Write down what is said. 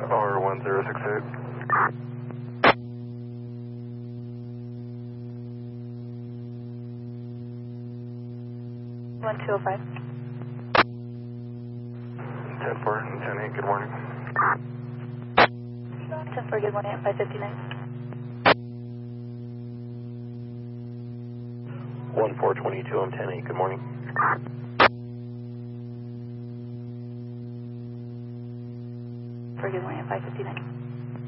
R1068. 1205. 10-4 and 10-8, good morning. 10-4, good morning at 559. 1422 on 10-8, good morning. For good morning at 559.